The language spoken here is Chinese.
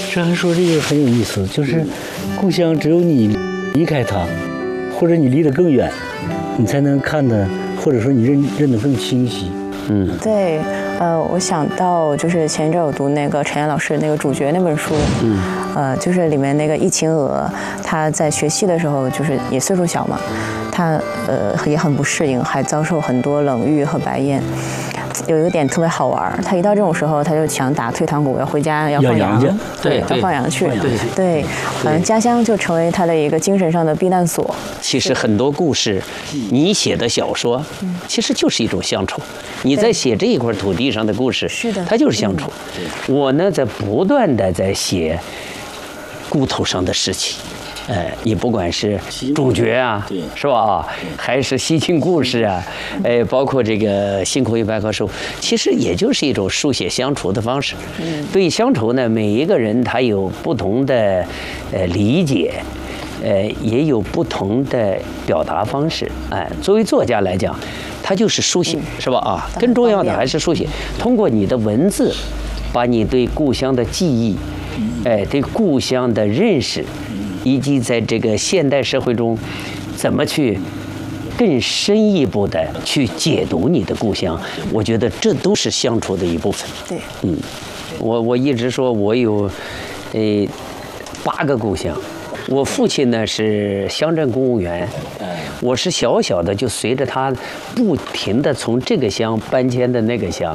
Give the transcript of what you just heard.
这还说这个很有意思，就是故乡只有你离开它，或者你离得更远，你才能看得，或者说你认得更清晰。 对，我想到就是前一阵我读那个陈岩老师那个主角那本书，就是里面那个易晴娥，她在学戏的时候就是也岁数小嘛，她也很不适应，还遭受很多冷遇和白眼。有一个点特别好玩，他一到这种时候，他就强打退堂鼓，要回家要放羊， 对， 要放羊去， 对， 好像家乡就成为他的一个精神上的避难所。 其实很多故事，你写的小说，其实就是一种乡愁。你在写这一块土地上的故事， 是的， 它就是乡愁。我呢，在不断的在写故土上的事情。你不管是主角啊，是吧？还是西庆故事啊，包括这个辛苦一百棵树，其实也就是一种书写乡愁的方式。对乡愁呢，每一个人他有不同的理解，也有不同的表达方式。作为作家来讲，他就是书写，是吧？更重要的还是书写，通过你的文字，把你对故乡的记忆，对故乡的认识。以及在这个现代社会中，怎么去更深一步的去解读你的故乡，我觉得这都是乡愁的一部分。 对， 我一直说我有8个故乡。我父亲呢是乡镇公务员，我是小小的就随着他不停的从这个乡搬迁的那个乡，